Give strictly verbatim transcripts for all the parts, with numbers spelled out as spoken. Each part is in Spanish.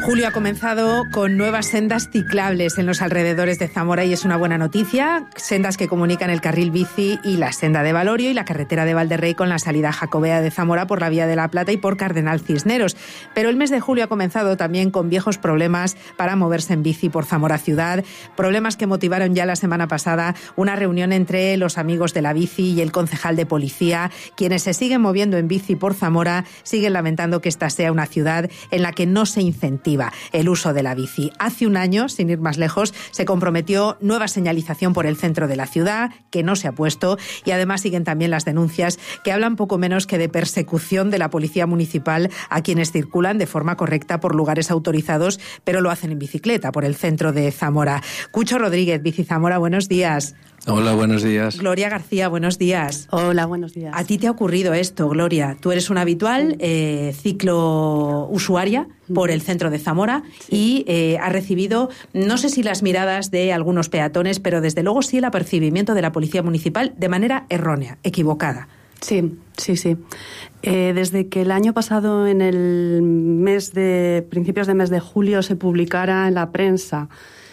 Julio ha comenzado con nuevas sendas ciclables en los alrededores de Zamora y es una buena noticia. Sendas que comunican el carril bici y la senda de Valorio y la carretera de Valderrey con la salida jacobea de Zamora por la Vía de la Plata y por Cardenal Cisneros. Pero el mes de julio ha comenzado también con viejos problemas para moverse en bici por Zamora ciudad. Problemas que motivaron ya la semana pasada una reunión entre los amigos de la bici y el concejal de policía. Quienes se siguen moviendo en bici por Zamora siguen lamentando que esta sea una ciudad en la que no se incentiva el uso de la bici. Hace un año, sin ir más lejos, se comprometió nueva señalización por el centro de la ciudad, que no se ha puesto, y además siguen también las denuncias que hablan poco menos que de persecución de la policía municipal a quienes circulan de forma correcta por lugares autorizados, pero lo hacen en bicicleta por el centro de Zamora. Cucho Rodríguez, Bici Zamora, buenos días. Hola, buenos días. Gloria García, buenos días. Hola, buenos días. A ti te ha ocurrido esto, Gloria. Tú eres una habitual eh, ciclo usuaria por el centro de Zamora, sí. y eh, has recibido, no sé si las miradas de algunos peatones, pero desde luego sí el apercibimiento de la policía municipal de manera errónea, equivocada. Sí, sí, sí. Eh, desde que el año pasado, en el mes de principios de mes de julio, se publicara en la prensa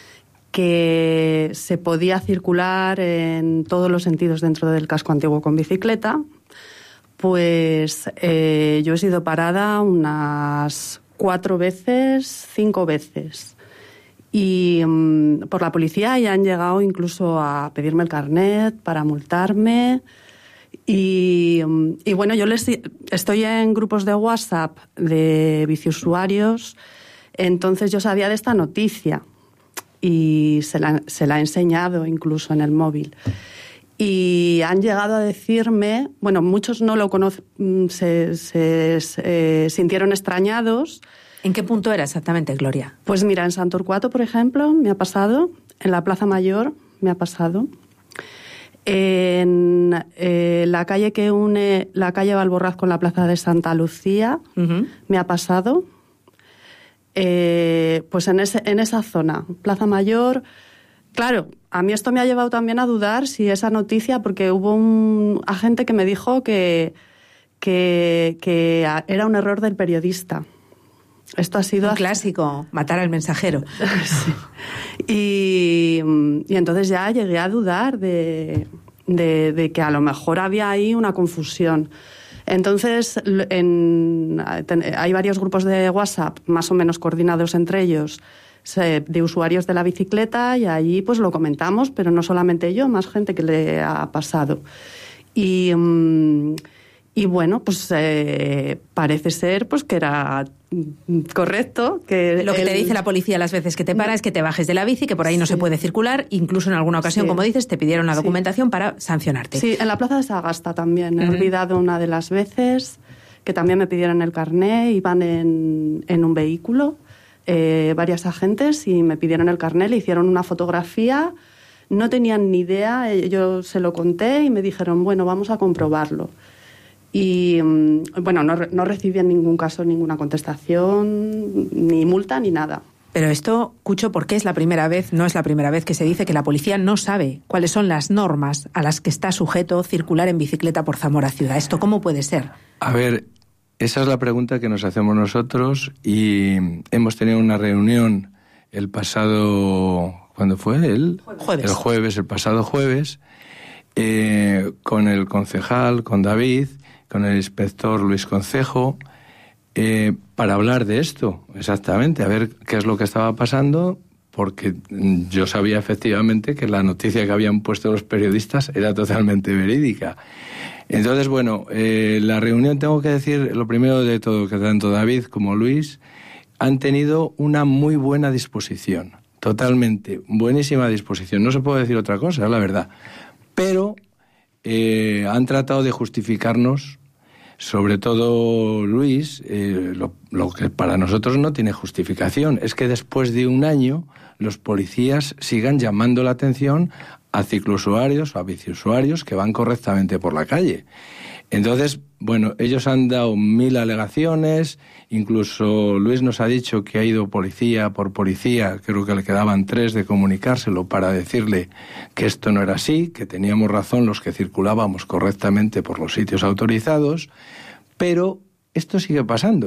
que se podía circular en todos los sentidos dentro del casco antiguo con bicicleta, pues eh, yo he sido parada unas cuatro veces, cinco veces. Y um, por la policía ya han llegado incluso a pedirme el carnet para multarme. Y, um, y bueno, yo les estoy en grupos de WhatsApp de biciusuarios, entonces yo sabía de esta noticia. Y se la, se la he enseñado incluso en el móvil. Y han llegado a decirme, bueno, muchos no lo conocen, se, se, se sintieron extrañados. ¿En qué punto era exactamente, Gloria? Pues mira, en Santorcuato, por ejemplo, me ha pasado, en la Plaza Mayor me ha pasado, en eh, la calle que une la calle Valborraz con la Plaza de Santa Lucía, uh-huh. me ha pasado. Eh, pues en, ese, en esa zona, Plaza Mayor, claro, a mí esto me ha llevado también a dudar si esa noticia, porque hubo un agente que me dijo que, que, que era un error del periodista. Esto ha sido... Un clásico, matar al mensajero. Sí. Y, y entonces ya llegué a dudar de, de, de que a lo mejor había ahí una confusión. Entonces, en, hay varios grupos de WhatsApp, más o menos coordinados entre ellos, de usuarios de la bicicleta, y allí pues lo comentamos, pero no solamente yo, más gente que le ha pasado. Y, y bueno, pues eh, parece ser pues que era correcto. Que Lo que el... te dice la policía las veces que te para es que te bajes de la bici, que por ahí no sí. se puede circular. Incluso en alguna ocasión, sí. como dices, te pidieron la documentación sí. para sancionarte. Sí, en la Plaza de Sagasta también. He uh-huh. olvidado una de las veces que también me pidieron el carné. Iban en, en un vehículo, eh, varias agentes, y me pidieron el carné, le hicieron una fotografía. No tenían ni idea, yo se lo conté y me dijeron, bueno, vamos a comprobarlo. Y, bueno, no, no recibí en ningún caso ninguna contestación, ni multa, ni nada. Pero esto, Cucho, ¿por qué es la primera vez, no es la primera vez que se dice que la policía no sabe cuáles son las normas a las que está sujeto circular en bicicleta por Zamora ciudad? ¿Esto cómo puede ser? A ver, esa es la pregunta que nos hacemos nosotros, y hemos tenido una reunión el pasado... ¿Cuándo fue? El jueves. El jueves, el pasado jueves, eh, con el concejal, con David, con el inspector Luis Concejo, eh, para hablar de esto, exactamente, a ver qué es lo que estaba pasando, porque yo sabía efectivamente que la noticia que habían puesto los periodistas era totalmente verídica. Entonces, bueno, eh, la reunión, tengo que decir, lo primero de todo, que tanto David como Luis han tenido una muy buena disposición, totalmente buenísima disposición, no se puede decir otra cosa, es la verdad, pero eh, han tratado de justificarnos. Sobre todo Luis, eh, lo, lo que para nosotros no tiene justificación es que después de un año los policías sigan llamando la atención a ciclousuarios o a biciusuarios que van correctamente por la calle. Entonces, bueno, ellos han dado mil alegaciones, incluso Luis nos ha dicho que ha ido policía por policía, creo que le quedaban tres de comunicárselo para decirle que esto no era así, que teníamos razón los que circulábamos correctamente por los sitios autorizados, pero esto sigue pasando.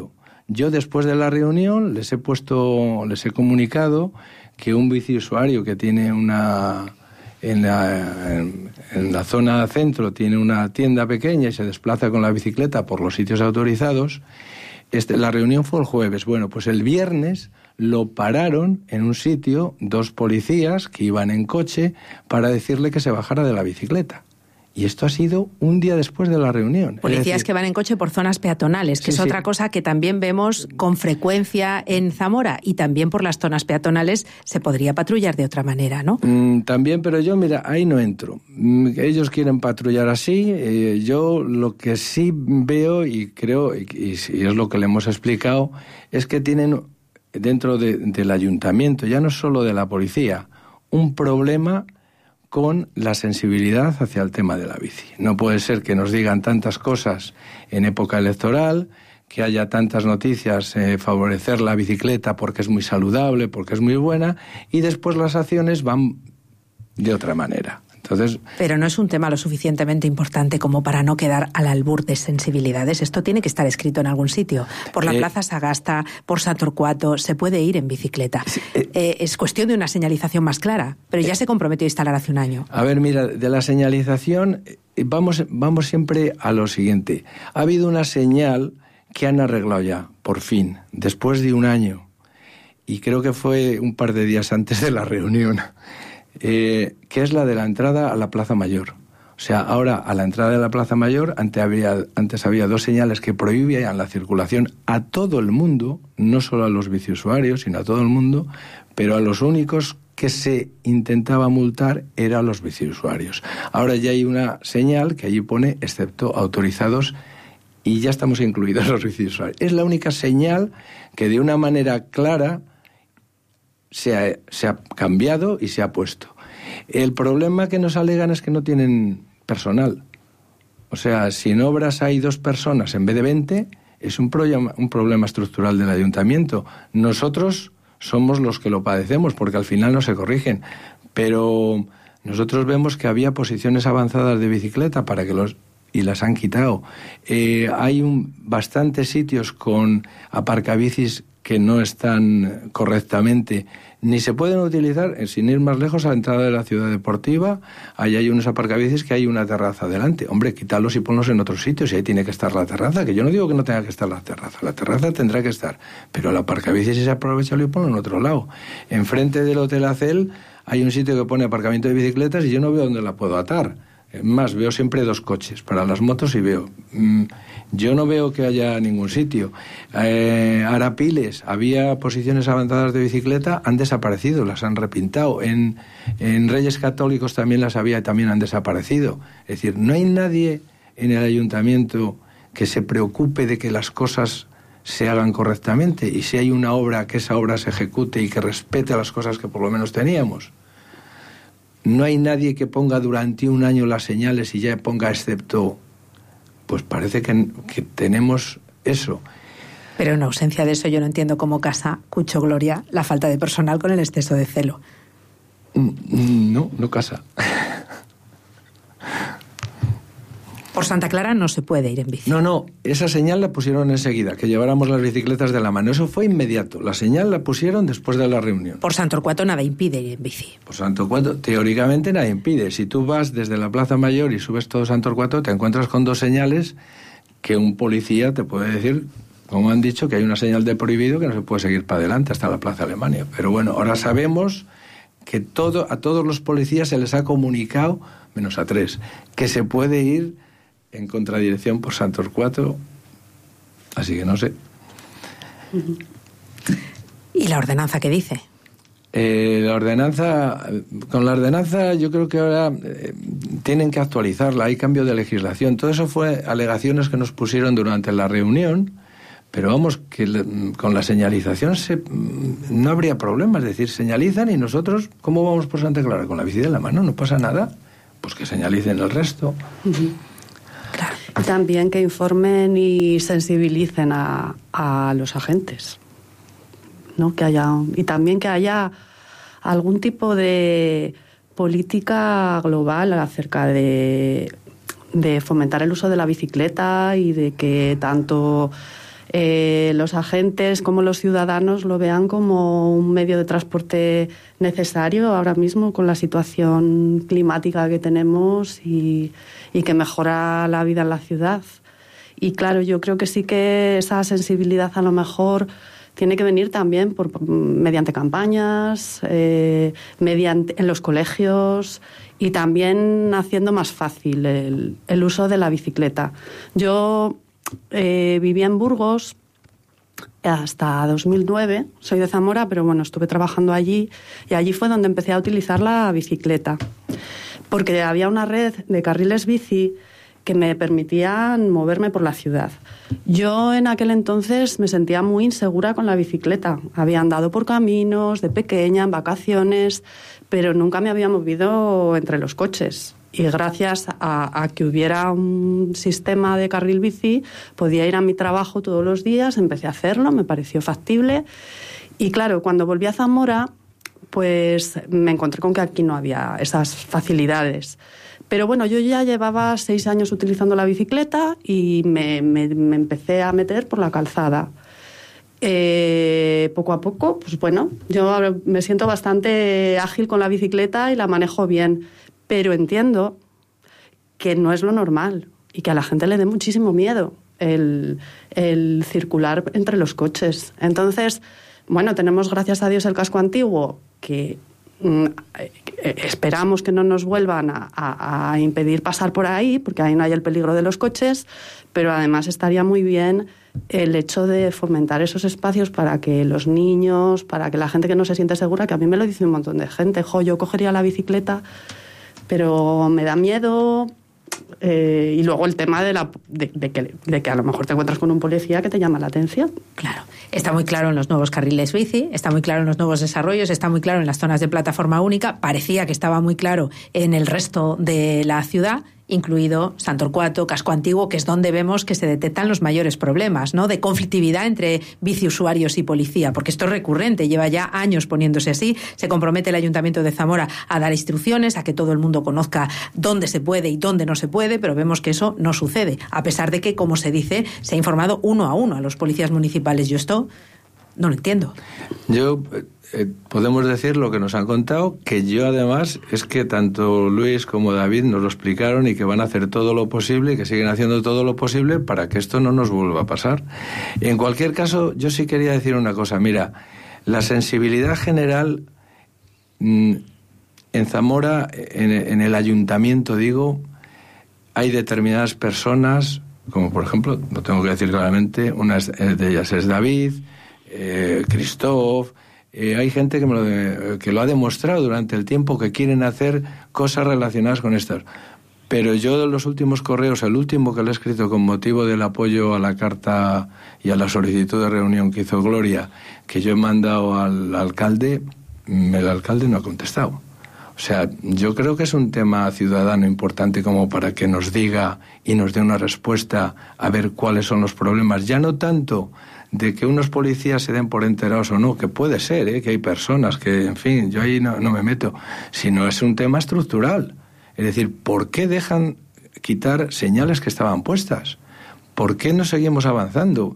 Yo después de la reunión les he puesto, les he comunicado que un biciusuario que tiene una, en la, en, en la zona centro tiene una tienda pequeña y se desplaza con la bicicleta por los sitios autorizados. Este, la reunión fue el jueves. Bueno, pues el viernes lo pararon en un sitio dos policías que iban en coche para decirle que se bajara de la bicicleta. Y esto ha sido un día después de la reunión. Policías decir, que van en coche por zonas peatonales, que sí, es otra sí. cosa que también vemos con frecuencia en Zamora, y también por las zonas peatonales se podría patrullar de otra manera, ¿no? Mm, también, pero yo, mira, ahí no entro. Mm, ellos quieren patrullar así. Eh, yo lo que sí veo y creo, y, y, y es lo que le hemos explicado, es que tienen dentro de, del ayuntamiento, ya no solo de la policía, un problema con la sensibilidad hacia el tema de la bici. No puede ser que nos digan tantas cosas en época electoral, que haya tantas noticias, eh, favorecer la bicicleta porque es muy saludable, porque es muy buena, y después las acciones van de otra manera. Entonces, pero no es un tema lo suficientemente importante como para no quedar al albur de sensibilidades. Esto tiene que estar escrito en algún sitio. Por la eh, Plaza Sagasta, por San Torcuato, se puede ir en bicicleta. Eh, eh, es cuestión de una señalización más clara, pero ya eh, se comprometió a instalar hace un año. A ver, mira, de la señalización vamos, vamos siempre a lo siguiente. Ha habido una señal que han arreglado ya, por fin, después de un año, y creo que fue un par de días antes de la reunión. Eh, que es la de la entrada a la Plaza Mayor. O sea, ahora a la entrada de la Plaza Mayor antes había, antes había dos señales que prohibían la circulación a todo el mundo, no solo a los biciusuarios, sino a todo el mundo, pero a los únicos que se intentaba multar eran los biciusuarios. Ahora ya hay una señal que allí pone excepto autorizados, y ya estamos incluidos los biciusuarios. Es la única señal que de una manera clara Se ha, se ha cambiado y se ha puesto. El problema que nos alegan es que no tienen personal. O sea, si en obras hay dos personas en vez de veinte, es un problema, un problema estructural del ayuntamiento. Nosotros somos los que lo padecemos, porque al final no se corrigen. Pero nosotros vemos que había posiciones avanzadas de bicicleta para que los y las han quitado. Eh, hay un, bastantes sitios con aparcabicis que no están correctamente, ni se pueden utilizar, sin ir más lejos, a la entrada de la ciudad deportiva. Ahí hay unos aparcabicis que hay una terraza delante. Hombre, quítalos y ponlos en otros sitios, y ahí tiene que estar la terraza, que yo no digo que no tenga que estar la terraza, la terraza tendrá que estar, pero el aparcabicis se aprovecha y ponlo en otro lado. Enfrente del Hotel Acel hay un sitio que pone aparcamiento de bicicletas y yo no veo dónde la puedo atar. Más, veo siempre dos coches para las motos y veo. Mmm, yo no veo que haya ningún sitio. Eh, Arapiles, había posiciones avanzadas de bicicleta, han desaparecido, las han repintado. En, en Reyes Católicos también las había y también han desaparecido. Es decir, no hay nadie en el ayuntamiento que se preocupe de que las cosas se hagan correctamente, y si hay una obra, que esa obra se ejecute y que respete las cosas que por lo menos teníamos. No hay nadie que ponga durante un año las señales y ya ponga excepto. Pues parece que, que tenemos eso. Pero en ausencia de eso yo no entiendo cómo casa Cucho Gloria la falta de personal con el exceso de celo. No, no casa. Por Santa Clara no se puede ir en bici. No, no, esa señal la pusieron enseguida, que lleváramos las bicicletas de la mano. Eso fue inmediato. La señal la pusieron después de la reunión. Por San Torcuato nada impide ir en bici. Por San Torcuato, teóricamente nada impide. Si tú vas desde la Plaza Mayor y subes todo San Torcuato, te encuentras con dos señales que un policía te puede decir, como han dicho, que hay una señal de prohibido que no se puede seguir para adelante hasta la Plaza Alemania. Pero bueno, ahora sabemos que todo, a todos los policías se les ha comunicado, menos a tres, que se puede ir en contradirección por San Torcuato, así que no sé. ¿Y la ordenanza qué dice? Eh, la ordenanza, con la ordenanza yo creo que ahora eh, tienen que actualizarla, hay cambio de legislación. Todo eso fue alegaciones que nos pusieron durante la reunión, pero vamos, que le, con la señalización se, no habría problema, es decir, señalizan y nosotros, ¿cómo vamos por Santa Clara? Con la bici de la mano, no pasa nada, pues que señalicen el resto. Uh-huh. Claro. También que informen y sensibilicen a, a los agentes, ¿no? Que haya, y también que haya algún tipo de política global acerca de, de fomentar el uso de la bicicleta y de que tanto eh, los agentes como los ciudadanos lo vean como un medio de transporte necesario ahora mismo con la situación climática que tenemos y, y que mejora la vida en la ciudad. Y claro, yo creo que sí que esa sensibilidad a lo mejor tiene que venir también por, mediante campañas, eh, mediante, en los colegios y también haciendo más fácil el, el uso de la bicicleta. Yo eh, vivía en Burgos hasta dos mil nueve, soy de Zamora, pero bueno, estuve trabajando allí y allí fue donde empecé a utilizar la bicicleta, porque había una red de carriles bici que me permitían moverme por la ciudad. Yo en aquel entonces me sentía muy insegura con la bicicleta. Había andado por caminos de pequeña, en vacaciones, pero nunca me había movido entre los coches. Y gracias a, a que hubiera un sistema de carril bici, podía ir a mi trabajo todos los días, empecé a hacerlo, me pareció factible. Y claro, cuando volví a Zamora, pues me encontré con que aquí no había esas facilidades. Pero bueno, yo ya llevaba seis años utilizando la bicicleta y me, me, me empecé a meter por la calzada. Eh, poco a poco, pues bueno, yo me siento bastante ágil con la bicicleta y la manejo bien, pero entiendo que no es lo normal y que a la gente le dé muchísimo miedo el, el circular entre los coches. Entonces, bueno, tenemos gracias a Dios el casco antiguo, que esperamos que no nos vuelvan a, a, a impedir pasar por ahí, porque ahí no hay el peligro de los coches, pero además estaría muy bien el hecho de fomentar esos espacios para que los niños, para que la gente que no se siente segura, que a mí me lo dice un montón de gente, jo, yo cogería la bicicleta, pero me da miedo. Eh, y luego el tema de, la, de, de, que, de que a lo mejor te encuentras con un policía que te llama la atención. Claro, está muy claro en los nuevos carriles bici, está muy claro en los nuevos desarrollos, está muy claro en las zonas de plataforma única, parecía que estaba muy claro en el resto de la ciudad, incluido Santorcuato, Casco Antiguo, que es donde vemos que se detectan los mayores problemas, ¿no?, de conflictividad entre biciusuarios y policía, porque esto es recurrente, lleva ya años poniéndose así. Se compromete el Ayuntamiento de Zamora a dar instrucciones, a que todo el mundo conozca dónde se puede y dónde no se puede, pero vemos que eso no sucede, a pesar de que, como se dice, se ha informado uno a uno a los policías municipales. Yo esto no lo entiendo. Yo... Eh, podemos decir lo que nos han contado, que yo además es que tanto Luis como David nos lo explicaron y que van a hacer todo lo posible y que siguen haciendo todo lo posible para que esto no nos vuelva a pasar. En cualquier caso, yo sí quería decir una cosa. Mira, la sensibilidad general mmm, en Zamora, en, en el ayuntamiento, digo, hay determinadas personas, como por ejemplo, lo tengo que decir claramente, una de ellas es David, eh, Christoph. Eh, hay gente que, me lo de, que lo ha demostrado durante el tiempo, que quieren hacer cosas relacionadas con estas. Pero yo de los últimos correos, el último que le he escrito con motivo del apoyo a la carta y a la solicitud de reunión que hizo Gloria, que yo he mandado al alcalde, el alcalde no ha contestado. O sea, yo creo que es un tema ciudadano importante como para que nos diga y nos dé una respuesta a ver cuáles son los problemas. Ya no tanto de que unos policías se den por enterados o no, que puede ser, ¿eh? Que hay personas que, en fin, yo ahí no, no me meto, sino es un tema estructural. Es decir, ¿por qué dejan quitar señales que estaban puestas? ¿Por qué no seguimos avanzando?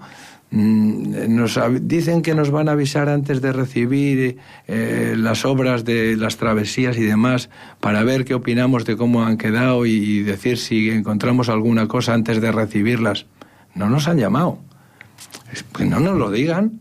Nos dicen que nos van a avisar antes de recibir eh, las obras de las travesías y demás para ver qué opinamos de cómo han quedado y, y decir si encontramos alguna cosa antes de recibirlas. No nos han llamado. Que no nos lo digan.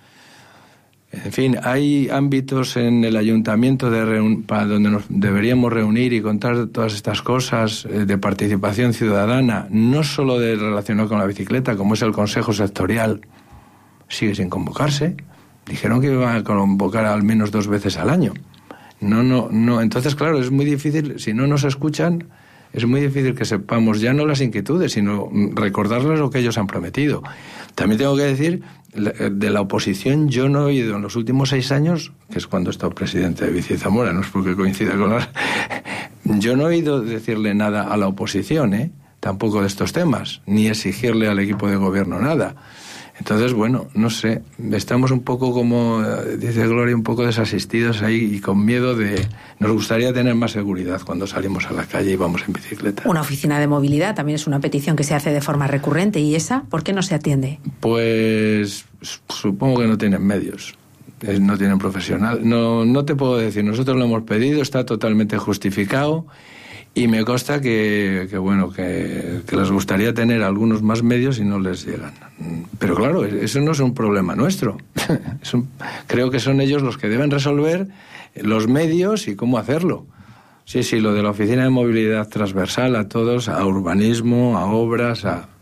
En fin, hay ámbitos en el ayuntamiento de reun- para donde nos deberíamos reunir y contar todas estas cosas eh, de participación ciudadana, no solo de relacionado con la bicicleta, como es el Consejo Sectorial. Sigue sin convocarse. Dijeron que iban a convocar al menos dos veces al año. No, no, no. Entonces, claro, es muy difícil, si no nos escuchan, es muy difícil que sepamos ya no las inquietudes, sino recordarles lo que ellos han prometido. También tengo que decir, de la oposición yo no he oído en los últimos seis años, que es cuando he estado presidente de Bici Zamora, no es porque coincida con la... Yo no he oído decirle nada a la oposición, ¿eh? Tampoco de estos temas, ni exigirle al equipo de gobierno nada. Entonces, bueno, no sé, estamos un poco como, dice Gloria, un poco desasistidos ahí y con miedo de... Nos gustaría tener más seguridad cuando salimos a la calle y vamos en bicicleta. Una oficina de movilidad también es una petición que se hace de forma recurrente. ¿Y esa por qué no se atiende? Pues supongo que no tienen medios, no tienen profesional. No, no te puedo decir, nosotros lo hemos pedido, está totalmente justificado. Y me consta que, que bueno, que, que les gustaría tener algunos más medios y no les llegan. Pero claro, eso no es un problema nuestro. Es un, creo que son ellos los que deben resolver los medios y cómo hacerlo. Sí, sí, lo de la oficina de movilidad transversal a todos, a urbanismo, a obras, a...